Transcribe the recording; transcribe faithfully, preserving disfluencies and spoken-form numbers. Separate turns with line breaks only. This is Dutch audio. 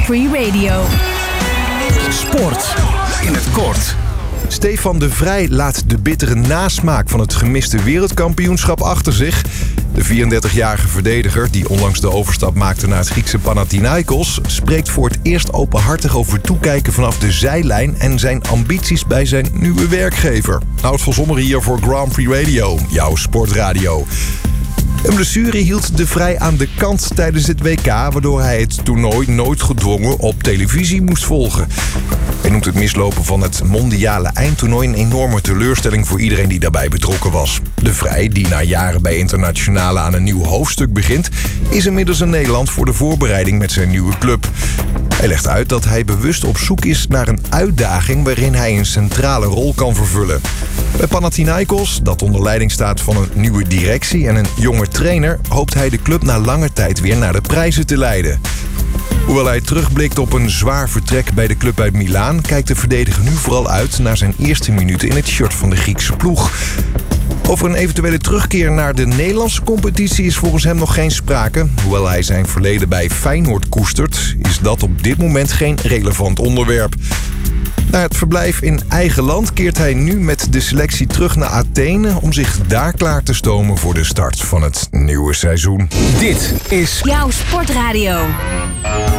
Free Radio.
Sport in het kort. Stefan de Vrij laat de bittere nasmaak van het gemiste wereldkampioenschap achter zich. De vierendertigjarige verdediger, die onlangs de overstap maakte naar het Griekse Panathinaikos, spreekt voor het eerst openhartig over toekijken vanaf de zijlijn en zijn ambities bij zijn nieuwe werkgever. Nout van Zommeren hier voor Grand Prix Radio, jouw sportradio. Een blessure hield de Vrij aan de kant tijdens het W K, waardoor hij het toernooi nooit gedwongen op televisie moest volgen. Hij noemt het mislopen van het mondiale eindtoernooi een enorme teleurstelling voor iedereen die daarbij betrokken was. De Vrij, die na jaren bij internationale aan een nieuw hoofdstuk begint, is inmiddels in Nederland voor de voorbereiding met zijn nieuwe club. Hij legt uit dat hij bewust op zoek is naar een uitdaging waarin hij een centrale rol kan vervullen. Bij Panathinaikos, dat onder leiding staat van een nieuwe directie en een jonge trainer, hoopt hij de club na lange tijd weer naar de prijzen te leiden. Hoewel hij terugblikt op een zwaar vertrek bij de club uit Milaan, kijkt de verdediger nu vooral uit naar zijn eerste minuten in het shirt van de Griekse ploeg. Over een eventuele terugkeer naar de Nederlandse competitie is volgens hem nog geen sprake. Hoewel hij zijn verleden bij Feyenoord koestert, is dat op dit moment geen relevant onderwerp. Na het verblijf in eigen land keert hij nu met de selectie terug naar Athene om zich daar klaar te stomen voor de start van het nieuwe seizoen.
Dit is
Jouw sportradio.